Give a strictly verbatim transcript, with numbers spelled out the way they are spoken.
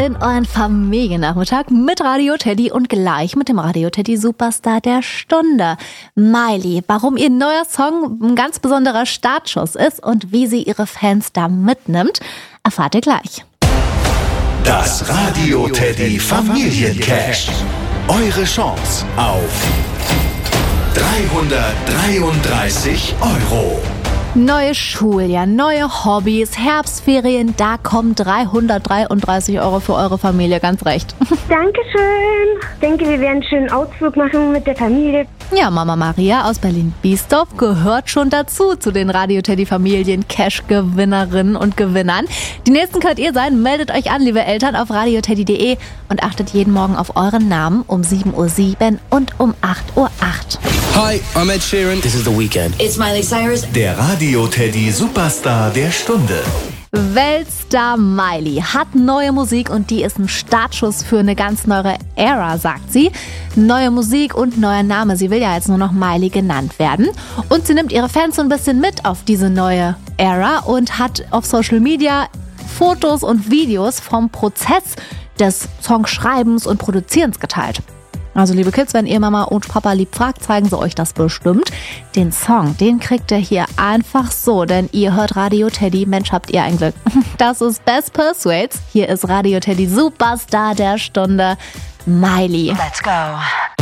in euren Familiennachmittag mit Radio Teddy und gleich mit dem Radio Teddy Superstar der Stunde, Miley. Warum ihr neuer Song ein ganz besonderer Startschuss ist und wie sie ihre Fans da mitnimmt, erfahrt ihr gleich. Das Radio Teddy Familiencash. Eure Chance auf dreihundertdreiunddreißig Euro. Neues Schuljahr, neue Hobbys, Herbstferien, da kommen dreihundertdreiunddreißig Euro für eure Familie, ganz recht. Dankeschön. Ich denke, wir werden einen schönen Ausflug machen mit der Familie. Ja, Mama Maria aus Berlin-Biesdorf gehört schon dazu, zu den Radio Teddy Familien Cash-Gewinnerinnen und Gewinnern. Die nächsten könnt ihr sein. Meldet euch an, liebe Eltern, auf radio teddy punkt de und achtet jeden Morgen auf euren Namen um sieben Uhr sieben und um acht Uhr acht. Hi, I'm Ed Sheeran. This is The Weeknd. It's Miley Cyrus. Der Radio Teddy Superstar der Stunde. Weltstar Miley hat neue Musik und die ist ein Startschuss für eine ganz neue Ära, sagt sie. Neue Musik und neuer Name. Sie will ja jetzt nur noch Miley genannt werden. Und sie nimmt ihre Fans so ein bisschen mit auf diese neue Ära und hat auf Social Media Fotos und Videos vom Prozess des Songschreibens und Produzierens geteilt. Also liebe Kids, wenn ihr Mama und Papa lieb fragt, zeigen sie euch das bestimmt. Den Song, den kriegt ihr hier einfach so, denn ihr hört Radio Teddy. Mensch, habt ihr ein Glück. Das ist Best Persuades. Hier ist Radio Teddy Superstar der Stunde, Miley. Let's go.